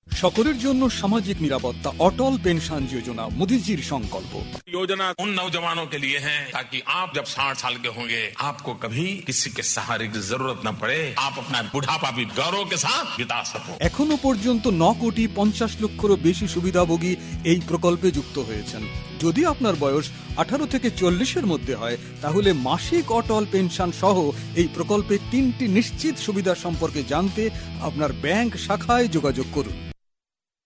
সকলের জন্য সামাজিক নিরাপত্তা অটল পেনশন যোজনা মোদিজির সংকল্প। योजना उन नौजवानों के लिए है ताकि आप जब 60 साल के होंगे आपको कभी किसी के सहारे की जरूरत न पड़े, आप अपना बुढ़ापा भी गौरव के साथ बिता सको। এখনো পর্যন্ত 9,50,00,000-রও বেশি সুবিধাভোগী এই প্রকল্পে যুক্ত হয়েছেন। যদি আপনার বয়স 18 থেকে 40-এর মধ্যে হয় তাহলে মাসিক অটল পেনশন সহ এই প্রকল্পের 3টি নিশ্চিত সুবিধা সম্পর্কে জানতে আপনার ব্যাংক শাখায় যোগাযোগ করুন।